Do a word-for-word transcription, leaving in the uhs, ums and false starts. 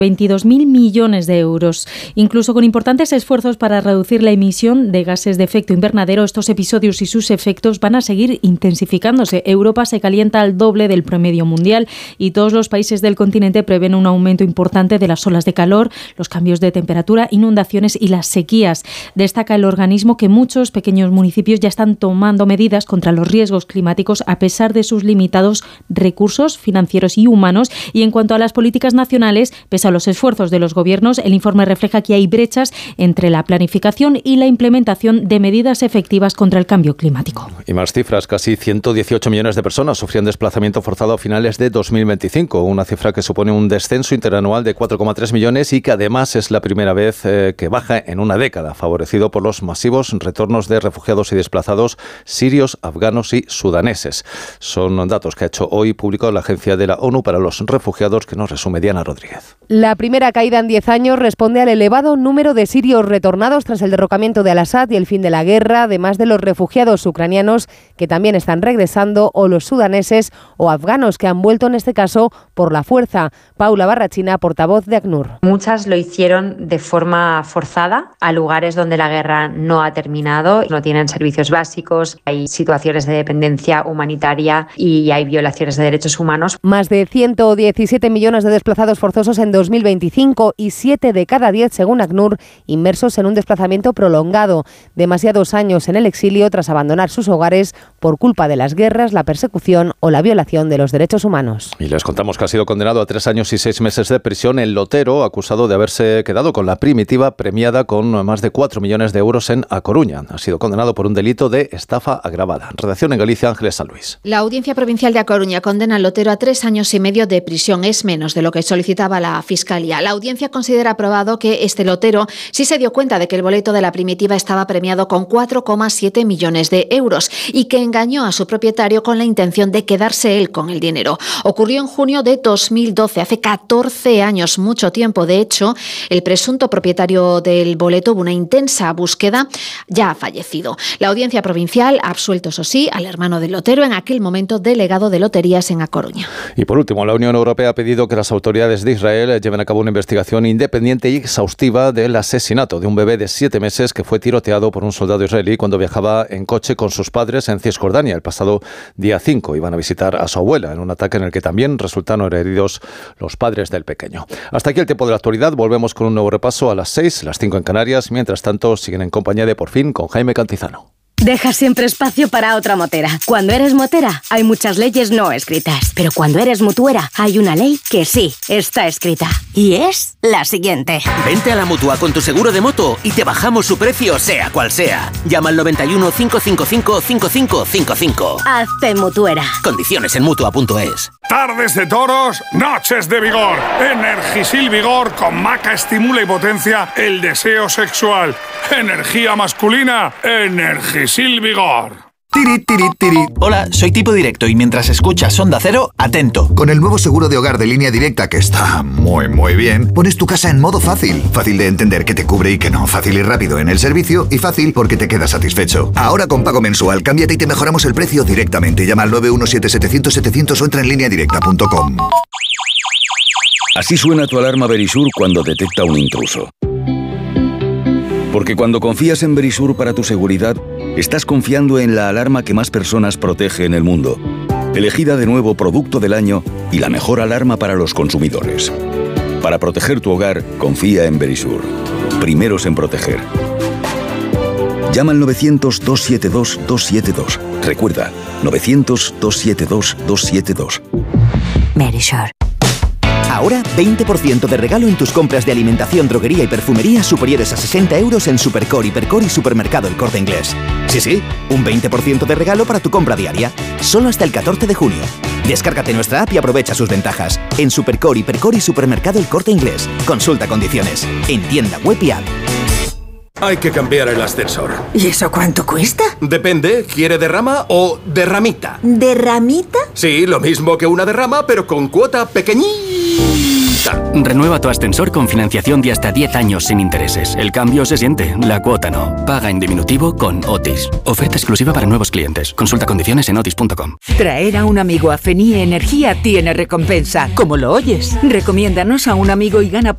veintidós mil millones de euros. Incluso con importantes esfuerzos para reducir la emisión de gases de efecto invernadero, estos episodios y sus efectos van a seguir intensificándose. Europa se calienta al doble del promedio mundial y todos los países del continente prevén un aumento importante de las olas de calor, los cambios de temperatura, inundaciones y las sequías. Destaca el organismo que muchos pequeños municipios ya están tomando medidas contra los riesgos climáticos a pesar de sus limitados recursos financieros y humanos. Y en cuanto a las políticas nacionales, pese a los esfuerzos de los gobiernos, el informe refleja que hay brechas entre la planificación y la implementación de medidas efectivas contra el cambio climático. Y más cifras, casi ciento dieciocho millones de personas sufrían desplazamiento forzado a finales de dos mil veinticinco, una cifra que supone un descenso interanual de cuatro coma tres millones y que además es la primera vez eh, que baja en una década, favorecido por los masivos retornos de refugiados y desplazados sirios, afganos y sudaneses. Son datos que ha hecho hoy público la Agencia de la ONU para los Refugiados, que nos resume Diana Rodríguez. La primera caída en diez años responde al elevado número de sirios retornados tras el derrocamiento de Al-Assad y el fin de la guerra, además de los refugiados ucranianos que también están regresando, o los sudaneses o afganos que han vuelto en este caso por la fuerza. Paula Barrachina, portavoz de ACNUR. Muchas lo hicieron de forma forzada a lugares donde la guerra no ha terminado, no tienen servicios básicos, hay situaciones de dependencia humanitaria y hay violaciones de derechos humanos. Más de ciento diecisiete millones de desplazados forzosos en dos mil veinticinco y siete de cada diez, según ACNUR, inmersos en un desplazamiento prolongado. Demasiados años en el exilio tras abandonar sus hogares por culpa de las guerras, la persecución o la violación de los derechos humanos. Y les contamos que ha sido condenado a tres años y seis meses de prisión el lotero, acusado de haberse quedado con la primitiva premiada con más de cuatro millones de euros en A Coruña. Ha sido condenado por un delito de estafa agravada. Redacción en Galicia, Ángeles San Luis. La Audiencia Provincial de A Coruña condena al lotero a tres años y medio de prisión. Es menos de lo que solicitaba la Fiscalía. La Audiencia considera probado que este lotero sí se dio cuenta de que el boleto de la primitiva estaba premiado con cuatro coma siete millones de euros y que engañó a su propietario con la intención de quedarse él con el dinero. Ocurrió en junio de dos mil doce, hace catorce años, mucho tiempo. De hecho, el presunto propietario del boleto, hubo una intensa búsqueda, ya ha fallecido. La Audiencia Provincial ha absuelto, eso sí, al hermano del lotero, en aquel momento delegado de loterías en A Coruña. Y por último, la Unión Europea ha pedido que las autoridades de Israel lleven a cabo una investigación independiente y exhaustiva del asesinato de un bebé de siete meses que fue tiroteado por un soldado israelí cuando viajaba en coche con sus padres en Cisjordania el pasado día cinco. Iban a visitar a su abuela en un ataque en el que también resultaron heridos los padres del pequeño. Hasta aquí el tiempo de la actualidad. Volvemos con un nuevo repaso a las seis, las cinco en Canarias. Mientras tanto, siguen en compañía de Por Fin con Jaime Cantizano. Deja siempre espacio para otra motera. Cuando eres motera, hay muchas leyes no escritas. Pero cuando eres mutuera, hay una ley que sí está escrita. Y es la siguiente. Vente a la Mutua con tu seguro de moto y te bajamos su precio, sea cual sea. Llama al noventa y uno, cinco cinco cinco, cinco cinco cinco cinco. Hazte mutuera. Condiciones en Mutua punto es. Tardes de toros, noches de vigor. Energisil Vigor con maca estimula y potencia el deseo sexual. Energía masculina, Energisil Vigor. Tiri, tiri, tiri. Hola, soy Tipo Directo y mientras escuchas Onda Cero, atento. Con el nuevo seguro de hogar de Línea Directa, que está muy, muy bien, pones tu casa en modo fácil. Fácil de entender que te cubre y que no. Fácil y rápido en el servicio y fácil porque te quedas satisfecho. Ahora con pago mensual, cámbiate y te mejoramos el precio directamente. Llama al nueve uno siete, setecientos, setecientos o entra en línea directa punto com. Así suena tu alarma Verisur cuando detecta un intruso. Porque cuando confías en Verisur para tu seguridad, estás confiando en la alarma que más personas protege en el mundo. Elegida de nuevo Producto del Año y la mejor alarma para los consumidores. Para proteger tu hogar, confía en Verisur. Primeros en proteger. Llama al novecientos, doscientos setenta y dos, doscientos setenta y dos. Recuerda, novecientos, doscientos setenta y dos, doscientos setenta y dos. Verisur. Ahora, veinte por ciento de regalo en tus compras de alimentación, droguería y perfumería superiores a sesenta euros en Supercore, Hipercore y Supermercado El Corte Inglés. Sí, sí, un veinte por ciento de regalo para tu compra diaria. Solo hasta el catorce de junio. Descárgate nuestra app y aprovecha sus ventajas. En Supercore, Hipercore y Supermercado El Corte Inglés. Consulta condiciones. En tienda web y app. Hay que cambiar el ascensor. ¿Y eso cuánto cuesta? Depende, ¿quiere derrama o derramita? ¿Derramita? Sí, lo mismo que una derrama, pero con cuota pequeñita. Renueva tu ascensor con financiación de hasta diez años sin intereses. El cambio se siente, la cuota no. Paga en diminutivo con Otis. Oferta exclusiva para nuevos clientes. Consulta condiciones en otis punto com. Traer a un amigo a Fenie Energía tiene recompensa. ¿Cómo lo oyes? Recomiéndanos a un amigo y gana